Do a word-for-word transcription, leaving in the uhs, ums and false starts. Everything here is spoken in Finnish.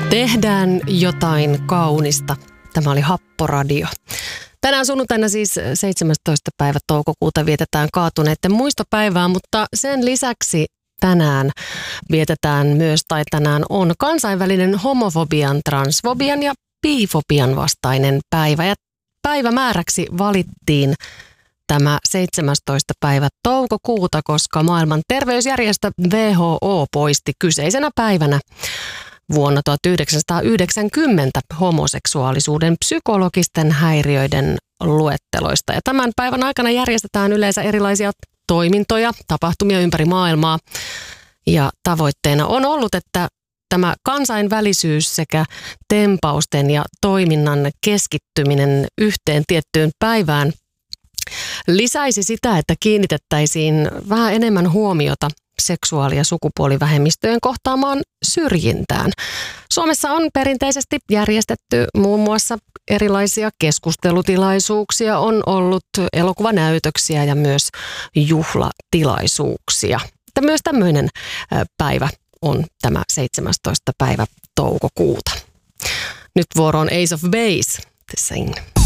Tehdään jotain kaunista. Tämä oli Happoradio. Tänään sunnuntaina siis seitsemästoista päivä toukokuuta vietetään kaatuneiden muistopäivää, mutta sen lisäksi tänään vietetään myös, tai tänään on kansainvälinen homofobian, transfobian ja bifobian vastainen päivä. Ja päivämääräksi valittiin tämä seitsemästoista päivä toukokuuta, koska maailman terveysjärjestö W H O poisti kyseisenä päivänä vuonna tuhatyhdeksänsataayhdeksänkymmentä homoseksuaalisuuden psykologisten häiriöiden luetteloista. Ja tämän päivän aikana järjestetään yleensä erilaisia toimintoja, tapahtumia ympäri maailmaa. Ja tavoitteena on ollut, että tämä kansainvälisyys sekä tempausten ja toiminnan keskittyminen yhteen tiettyyn päivään lisäisi sitä, että kiinnitettäisiin vähän enemmän huomiota seksuaali- ja sukupuolivähemmistöjen kohtaamaan syrjintään. Suomessa on perinteisesti järjestetty muun muassa erilaisia keskustelutilaisuuksia, on ollut elokuvanäytöksiä ja myös juhlatilaisuuksia. Mutta myös tämmöinen päivä on tämä seitsemästoista päivä toukokuuta. Nyt vuoro on Ace of Base. The Sing.